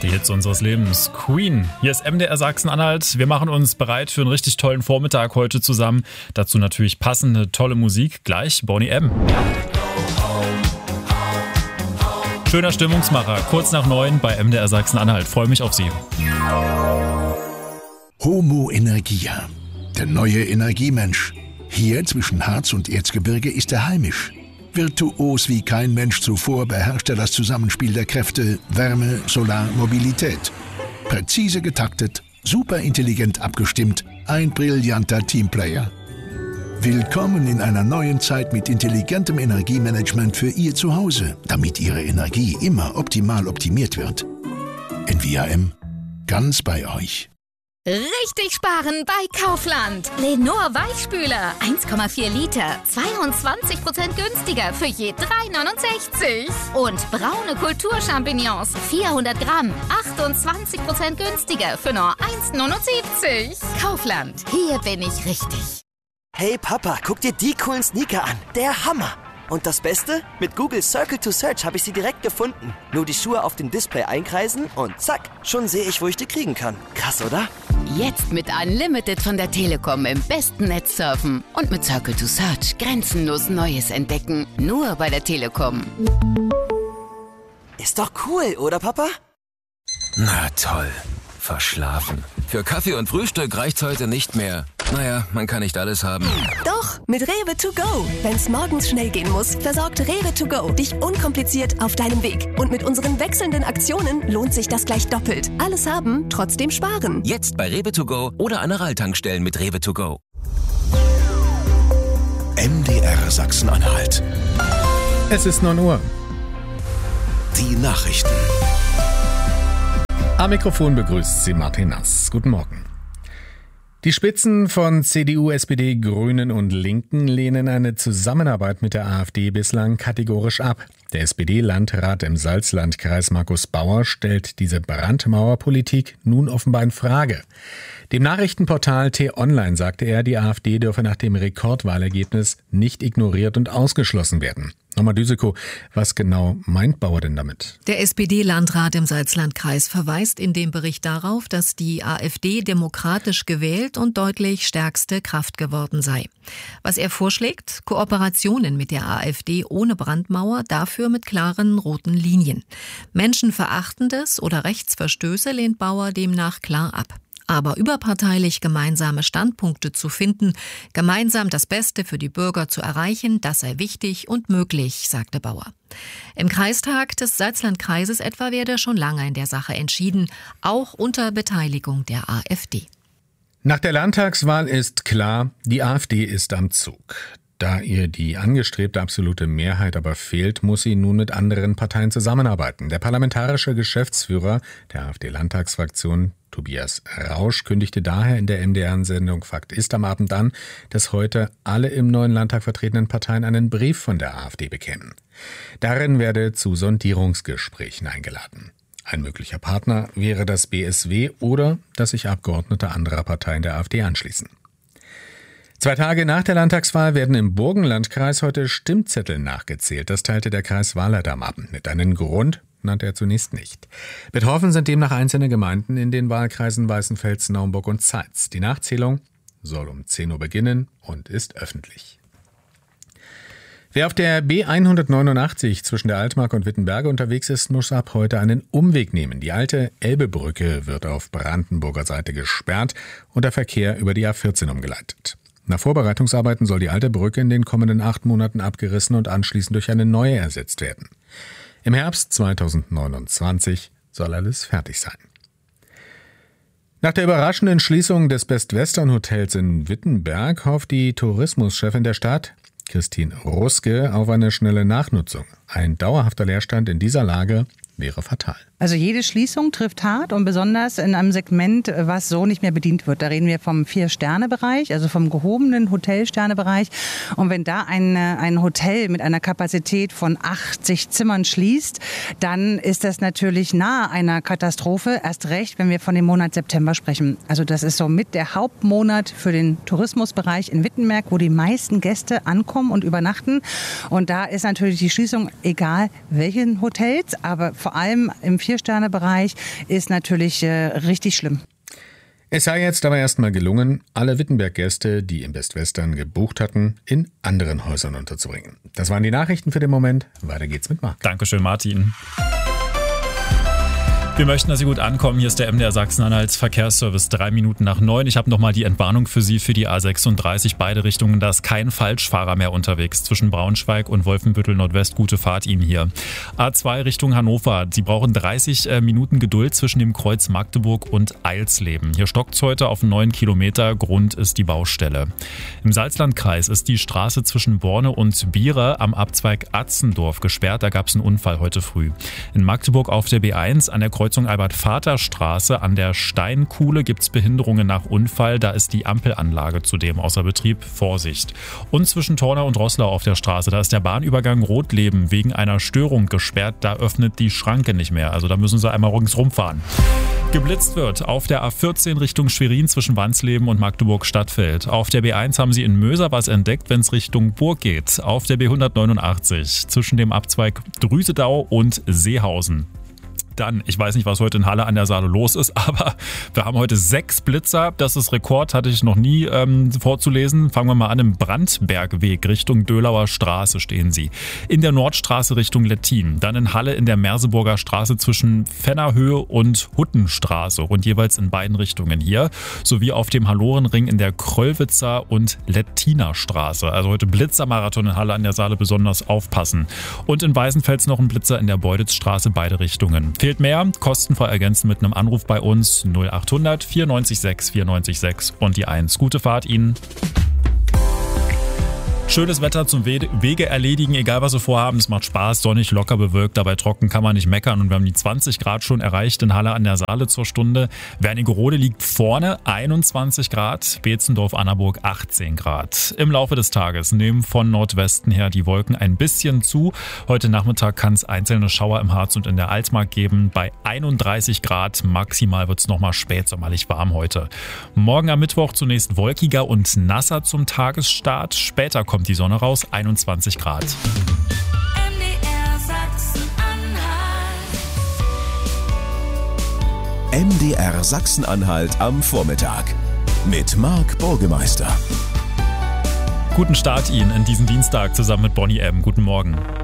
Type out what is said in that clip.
Die Hits unseres Lebens. Queen. Hier ist MDR Sachsen-Anhalt. Wir machen uns bereit für einen richtig tollen Vormittag heute zusammen. Dazu natürlich passende, tolle Musik. Gleich Boney M. Schöner Stimmungsmacher. Kurz nach 9 bei MDR Sachsen-Anhalt. Freue mich auf Sie. Homo Energia. Der neue Energiemensch. Hier zwischen Harz und Erzgebirge ist er heimisch. Virtuos wie kein Mensch zuvor beherrscht er das Zusammenspiel der Kräfte Wärme, Solar, Mobilität. Präzise getaktet, superintelligent abgestimmt, ein brillanter Teamplayer. Willkommen in einer neuen Zeit mit intelligentem Energiemanagement für Ihr Zuhause, damit Ihre Energie immer optimal optimiert wird. NVAM, ganz bei euch. Richtig sparen bei Kaufland. Lenor Weichspüler, 1,4 Liter, 22% günstiger für je 3,69. Und braune Kulturchampignons, 400 Gramm, 28% günstiger für nur 1,79. Kaufland, hier bin ich richtig. Hey Papa, guck dir die coolen Sneaker an. Der Hammer. Und das Beste? Mit Google Circle to Search habe ich sie direkt gefunden. Nur die Schuhe auf dem Display einkreisen und zack, schon sehe ich, wo ich die kriegen kann. Krass, oder? Jetzt mit Unlimited von der Telekom im besten Netz surfen. Und mit Circle to Search grenzenlos Neues entdecken. Nur bei der Telekom. Ist doch cool, oder Papa? Na toll. Verschlafen. Für Kaffee und Frühstück reicht's heute nicht mehr. Naja, man kann nicht alles haben. Doch, mit Rewe to go. Wenn's morgens schnell gehen muss, versorgt Rewe to go dich unkompliziert auf deinem Weg. Und mit unseren wechselnden Aktionen lohnt sich das gleich doppelt. Alles haben, trotzdem sparen. Jetzt bei Rewe to go oder an Aral-Tankstellen mit Rewe to go. MDR Sachsen-Anhalt. Es ist 9 Uhr. Die Nachrichten. Am Mikrofon begrüßt Sie Martin Nass. Guten Morgen. Die Spitzen von CDU, SPD, Grünen und Linken lehnen eine Zusammenarbeit mit der AfD bislang kategorisch ab. Der SPD-Landrat im Salzlandkreis Markus Bauer stellt diese Brandmauerpolitik nun offenbar in Frage. Dem Nachrichtenportal T-Online sagte er, die AfD dürfe nach dem Rekordwahlergebnis nicht ignoriert und ausgeschlossen werden. Nochmal Düseko, was genau meint Bauer denn damit? Der SPD-Landrat im Salzlandkreis verweist in dem Bericht darauf, dass die AfD demokratisch gewählt und deutlich stärkste Kraft geworden sei. Was er vorschlägt, Kooperationen mit der AfD ohne Brandmauer, dafür mit klaren roten Linien. Menschenverachtendes oder Rechtsverstöße lehnt Bauer demnach klar ab. Aber überparteilich gemeinsame Standpunkte zu finden, gemeinsam das Beste für die Bürger zu erreichen, das sei wichtig und möglich, sagte Bauer. Im Kreistag des Salzlandkreises etwa werde schon lange in der Sache entschieden, auch unter Beteiligung der AfD. Nach der Landtagswahl ist klar, die AfD ist am Zug. Da ihr die angestrebte absolute Mehrheit aber fehlt, muss sie nun mit anderen Parteien zusammenarbeiten. Der parlamentarische Geschäftsführer der AfD-Landtagsfraktion, Tobias Rausch, kündigte daher in der MDR-Sendung Fakt ist am Abend an, dass heute alle im neuen Landtag vertretenen Parteien einen Brief von der AfD bekämen. Darin werde zu Sondierungsgesprächen eingeladen. Ein möglicher Partner wäre das BSW oder dass sich Abgeordnete anderer Parteien der AfD anschließen. 2 Tage nach der Landtagswahl werden im Burgenlandkreis heute Stimmzettel nachgezählt. Das teilte der Kreiswahlleiter am Abend mit. Einen Grund nannte er zunächst nicht. Betroffen sind demnach einzelne Gemeinden in den Wahlkreisen Weißenfels, Naumburg und Zeitz. Die Nachzählung soll um 10 Uhr beginnen und ist öffentlich. Wer auf der B189 zwischen der Altmark und Wittenberge unterwegs ist, muss ab heute einen Umweg nehmen. Die alte Elbebrücke wird auf Brandenburger Seite gesperrt und der Verkehr über die A14 umgeleitet. Nach Vorbereitungsarbeiten soll die alte Brücke in den kommenden 8 Monaten abgerissen und anschließend durch eine neue ersetzt werden. Im Herbst 2029 soll alles fertig sein. Nach der überraschenden Schließung des Best Western Hotels in Wittenberg hofft die Tourismuschefin der Stadt, Christine Ruske, auf eine schnelle Nachnutzung. Ein dauerhafter Leerstand in dieser Lage wäre fatal. Also jede Schließung trifft hart und besonders in einem Segment, was so nicht mehr bedient wird. Da reden wir vom 4-Sterne-Bereich, also vom gehobenen Hotelsterne-Bereich. Und wenn da ein Hotel mit einer Kapazität von 80 Zimmern schließt, dann ist das natürlich nahe einer Katastrophe. Erst recht, wenn wir von dem Monat September sprechen. Also das ist somit der Hauptmonat für den Tourismusbereich in Wittenberg, wo die meisten Gäste ankommen und übernachten. Und da ist natürlich die Schließung, egal welchen Hotels, aber vor vor allem im 4-Sterne-Bereich ist natürlich richtig schlimm. Es sei jetzt aber erstmal gelungen, alle Wittenberg-Gäste, die im Best Western gebucht hatten, in anderen Häusern unterzubringen. Das waren die Nachrichten für den Moment. Weiter geht's mit Marc. Dankeschön, Martin. Wir möchten, dass Sie gut ankommen. Hier ist der MDR Sachsen-Anhalt Verkehrsservice, 3 Minuten nach 9. Ich habe nochmal die Entwarnung für Sie für die A36, beide Richtungen. Da ist kein Falschfahrer mehr unterwegs. Zwischen Braunschweig und Wolfenbüttel Nordwest. Gute Fahrt Ihnen hier. A2 Richtung Hannover. Sie brauchen 30 Minuten Geduld zwischen dem Kreuz Magdeburg und Eilsleben. Hier stockt es heute auf 9 Kilometer. Grund ist die Baustelle. Im Salzlandkreis ist die Straße zwischen Borne und Biere am Abzweig Atzendorf gesperrt. Da gab es einen Unfall heute früh. In Magdeburg auf der B1 an der Kreuzung Albert-Vater-Straße an der Steinkuhle gibt es Behinderungen nach Unfall. Da ist die Ampelanlage zudem außer Betrieb. Vorsicht. Und zwischen Tornau und Roßlau auf der Straße, da ist der Bahnübergang Rotleben wegen einer Störung gesperrt. Da öffnet die Schranke nicht mehr. Also da müssen Sie einmal ringsrum fahren. Geblitzt wird auf der A14 Richtung Schwerin zwischen Wansleben und Magdeburg-Stadtfeld. Auf der B1 haben Sie in Möser was entdeckt, wenn es Richtung Burg geht. Auf der B189 zwischen dem Abzweig Drüsedau und Seehausen. Dann, ich weiß nicht, was heute in Halle an der Saale los ist, aber wir haben heute 6 Blitzer. Das ist Rekord, hatte ich noch nie vorzulesen. Fangen wir mal an, im Brandbergweg Richtung Dölauer Straße stehen sie. In der Nordstraße Richtung Lettin. Dann in Halle in der Merseburger Straße zwischen Fennerhöhe und Huttenstraße. Und jeweils in beiden Richtungen hier. Sowie auf dem Hallorenring in der Kröllwitzer und Lettiner Straße. Also heute Blitzermarathon in Halle an der Saale, besonders aufpassen. Und in Weißenfels noch ein Blitzer in der Beuditzstraße, beide Richtungen. Fehlt mehr? Kostenfrei ergänzen mit einem Anruf bei uns 0800 94 6 94 6 und die 1. Gute Fahrt Ihnen. Schönes Wetter zum Wege erledigen, egal was Sie vorhaben. Es macht Spaß, sonnig, locker bewölkt, dabei trocken kann man nicht meckern. Und wir haben die 20 Grad schon erreicht in Halle an der Saale zur Stunde. Wernigerode liegt vorne, 21 Grad. Beetzendorf-Annaburg 18 Grad. Im Laufe des Tages nehmen von Nordwesten her die Wolken ein bisschen zu. Heute Nachmittag kann es einzelne Schauer im Harz und in der Altmark geben. Bei 31 Grad maximal wird es nochmal spätsommerlich warm heute. Morgen am Mittwoch zunächst wolkiger und nasser zum Tagesstart. Später kommt die Sonne raus, 21 Grad. MDR Sachsen-Anhalt am Vormittag mit Marc Burgemeister. Guten Start Ihnen in diesen Dienstag zusammen mit Bonnie M. Guten Morgen.